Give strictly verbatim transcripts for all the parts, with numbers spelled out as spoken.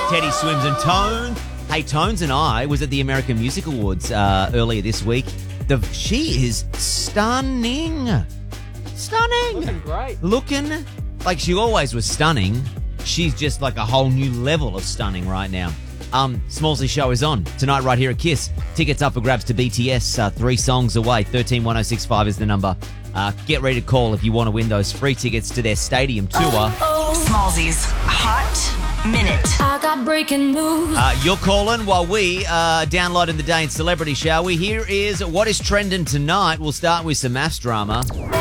Teddy Swims and Tone. Hey, Tones and I was at the American Music Awards uh, earlier this week. The, she is stunning. Stunning. Looking great. Looking like she always was stunning. She's just like a whole new level of stunning right now. Um, Smallsy show is on tonight right here at Kiss. Tickets up for grabs to B T S. Uh, three songs away. one three one oh six five is the number. Uh, get ready to call if you want to win those free tickets to their stadium tour. Smallsy's Hot Minute. I got breaking news. Uh, you're calling while we uh, downloading the day in celebrity, shall we? Here is what is trending tonight. We'll start with some maths drama.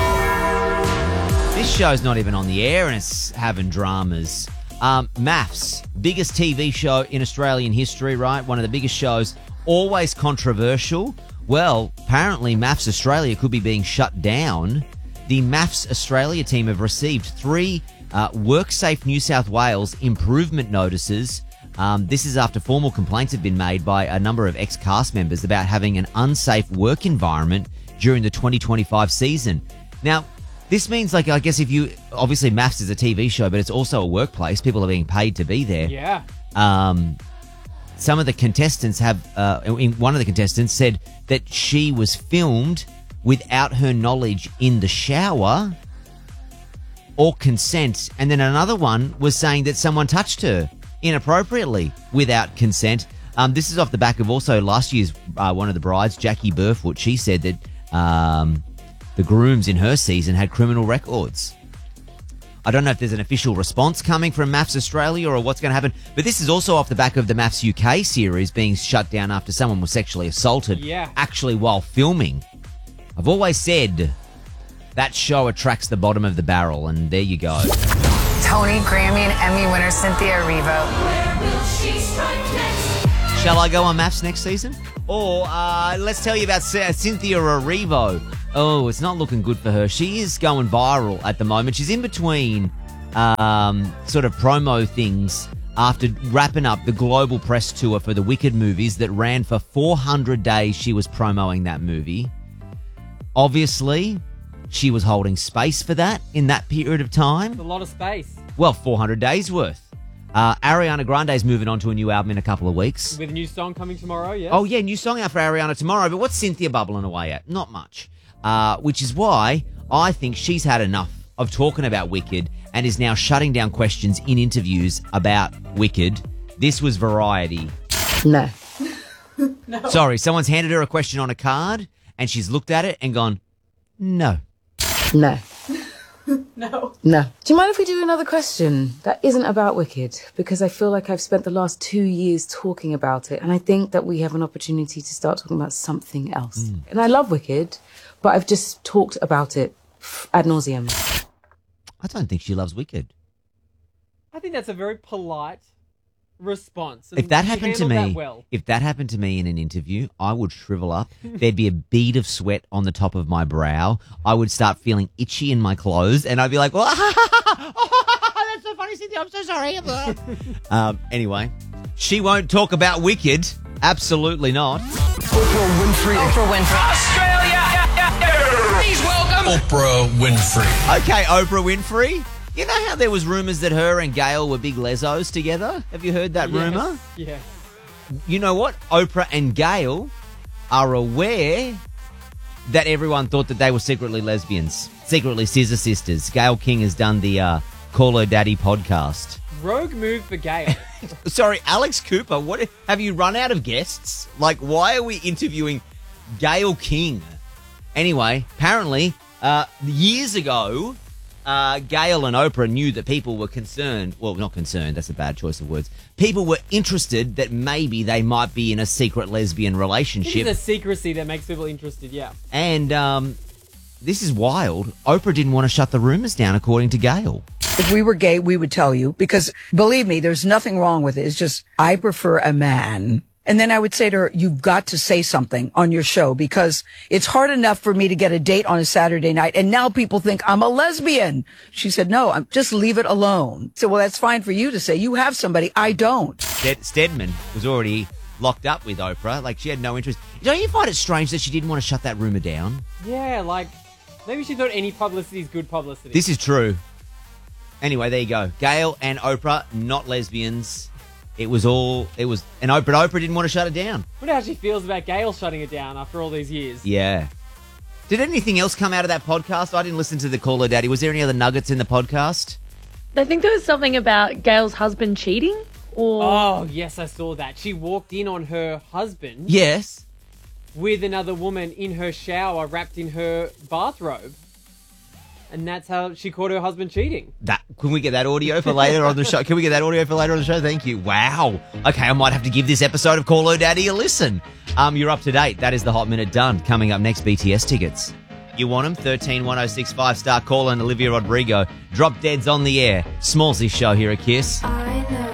This show's not even on the air and it's having dramas. Um, Maths, biggest T V show in Australian history, right? One of the biggest shows, always controversial. Well, apparently Maths Australia could be being shut down. The Maths Australia team have received three uh, WorkSafe New South Wales improvement notices. Um, this is after formal complaints have been made by a number of ex-cast members about having an unsafe work environment during the twenty twenty-five season. Now, this means, like, I guess if you, obviously Maths is a T V show, but it's also a workplace. People are being paid to be there. Yeah. Um, some of the contestants have, uh, in one of the contestants said that she was filmed without her knowledge in the shower or consent. And then another one was saying that someone touched her inappropriately without consent. Um, this is off the back of also last year's, uh, one of the brides, Jackie Burfoot. She said that, um, the grooms in her season had criminal records. I don't know if there's an official response coming from Maths Australia or what's going to happen, but this is also off the back of the Maths U K series being shut down after someone was sexually assaulted, yeah. actually while filming. I've always said that show attracts the bottom of the barrel, and there you go. Tony, Grammy, and Emmy winner Cynthia Erivo. Shall I go on Maths next season? Or uh, let's tell you about C- Cynthia Erivo. Oh, it's not looking good for her. She is going viral at the moment. She's in between um, sort of promo things after wrapping up the global press tour for the Wicked movies that ran for four hundred days. She was promoting that movie. Obviously, she was holding space for that in that period of time. It's a lot of space. Well, four hundred days worth. Uh, Ariana Grande's moving on to a new album in a couple of weeks. With a new song coming tomorrow, yes. Oh, yeah, new song out for Ariana tomorrow. But what's Cynthia bubbling away at? Not much. Uh, which is why I think she's had enough of talking about Wicked and is now shutting down questions in interviews about Wicked. This was Variety. No. No. Sorry, someone's handed her a question on a card and she's looked at it and gone, no. No. No. No. Do you mind if we do another question that isn't about Wicked? Because I feel like I've spent the last two years talking about it, and I think that we have an opportunity to start talking about something else. Mm. And I love Wicked, but I've just talked about it ad nauseum. I don't think she loves Wicked. I think that's a very polite response. If that happened to me, that well. if that happened to me in an interview, I would shrivel up. There'd be a bead of sweat on the top of my brow. I would start feeling itchy in my clothes, and I'd be like, "Well, that's so funny, Cynthia. I'm so sorry." um, anyway, she won't talk about Wicked. Absolutely not. Oprah Winfrey. Oprah Winfrey. Australia. Please welcome Oprah Winfrey. Okay, Oprah Winfrey. You know how there was rumours that her and Gayle were big lesos together? Have you heard that Yes. rumour? Yeah. You know what? Oprah and Gayle are aware that everyone thought that they were secretly lesbians, secretly scissor sisters. Gayle King has done the uh, Call Her Daddy podcast. Rogue move for Gayle. Sorry, Alex Cooper, what have you run out of guests? Like, why are we interviewing Gayle King? Anyway, apparently, uh, years ago... Uh, Gayle and Oprah knew that people were concerned. Well, not concerned. That's a bad choice of words. People were interested that maybe they might be in a secret lesbian relationship. It's a secrecy that makes people interested, yeah. And um, this is wild. Oprah didn't want to shut the rumors down, according to Gayle. If we were gay, we would tell you, because believe me, there's nothing wrong with it. It's just, I prefer a man. And then I would say to her, you've got to say something on your show, because it's hard enough for me to get a date on a Saturday night. And now people think I'm a lesbian. She said, no, I'm, just leave it alone. So, well, that's fine for you to say. You have somebody. I don't. Sted- Stedman was already locked up with Oprah. Like, she had no interest. Don't you find it strange that she didn't want to shut that rumor down? Yeah, like, maybe she thought any publicity is good publicity. This is true. Anyway, there you go. Gayle and Oprah, not lesbians. it was all, it was, and Oprah, Oprah didn't want to shut it down. I wonder how she feels about Gail shutting it down after all these years. Yeah. Did anything else come out of that podcast? I didn't listen to the Call Her Daddy. Was there any other nuggets in the podcast? I think there was something about Gail's husband cheating. Or Oh, yes, I saw that. She walked in on her husband Yes. with another woman in her shower wrapped in her bathrobe. And that's how she caught her husband cheating. That can we get that audio for later on the show? Can we get that audio for later on the show? Thank you. Wow. Okay, I might have to give this episode of Call Her Daddy a listen. Um, you're up to date. That is the Hot Minute done. Coming up next, B T S tickets. You want them? thirteen one oh six five star call and Olivia Rodrigo. Drop Deads on the air. Smallsy show here at Kiss. I know